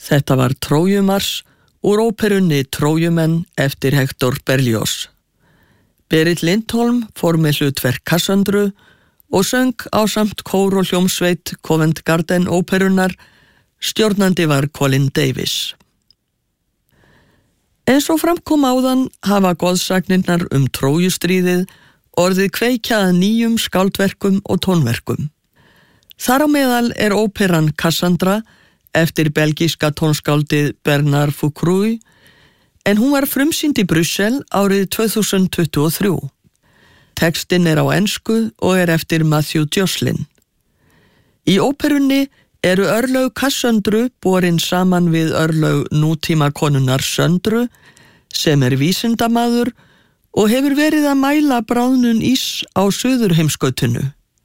Þetta var Trójumars úr óperunni Trójumenn eftir Hector Berlioz. Berit Lindholm fór með hlutverk Kassandru og söng ásamt kór og hljómsveit Covent Garden óperunnar, stjórnandi var Colin Davis. Eins og framkom áðan hafa goðsagnirnar Trójustríðið orðið kveikja að nýjum skáldverkum og tónverkum. Þar á meðal óperan Cassandra eftir belgíska tónskáldið Bernard Foucrouy, en hún var frumsýnd í Brussel árið 2023. Textinn á ensku og eftir Matthew Joslin. Í óperunni eru örlög Kassandru borin saman við örlög nútíma konunnar Söndru, sem vísindamaður og hefur verið að mæla bráðnun ís á suðurheimskautinu.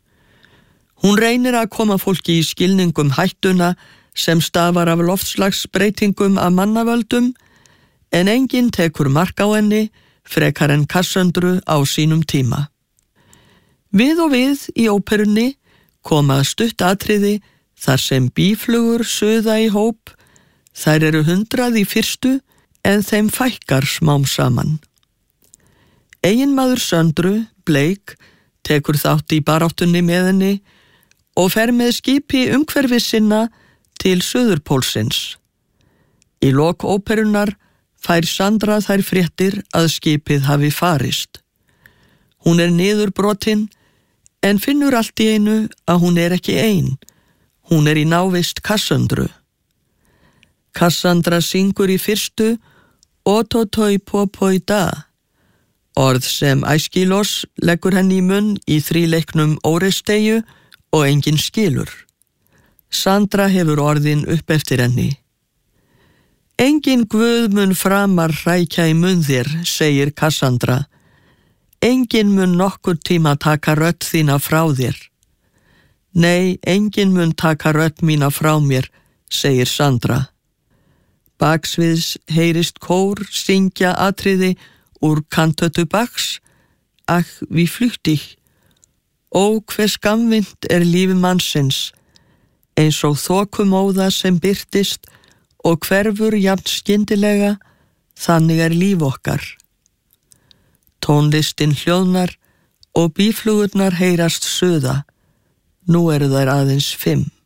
Hún reynir að koma fólki í skilningum hættuna sem stafar af loftslagsbreytingum af mannavöldum, en enginn tekur mark á henni frekar en Kassandru á sínum tíma. Við og við í óperunni koma stutt atriði þar sem býflugur suða í hóp. Þær eru 100 í fyrstu en þeim fækkar smám saman. Eiginmaður Söndru, Blake, tekur þátt í baráttunni með henni og fer með skipi umhverfis sinna til Suðurpólsins. Í lok óperunnar fær Sandra þær fréttir að skipið hafi farist. Hún niðurbrotin en finnur allt í einu að hún ekki ein. Hún í návist Kassandru. Kassandra syngur í fyrstu Ototoi popoi da, orð sem Æskilos leggur henni í munn í þríleiknum Órestegju og enginn skilur. Sandra hefur orðin upp eftir henni. Enginn guð mun framar hrækja í munn þér, segir Kassandra. Enginn mun nokkur tíma taka rödd þína frá þér. Nei, enginn mun taka rödd mína frá mér, segir Sandra. Baksviðs heyrist kór syngja atriði úr kantötu Bachs, Ach, wie flyktig. Ó, hve skamvinnt lífi mannsins, eins og þokumóða sem birtist og hverfur jafn skyndilega, þannig líf okkar. Tónlistin hljóðnar og býflugurnar heyrast suða. Nú eru þær aðeins 5.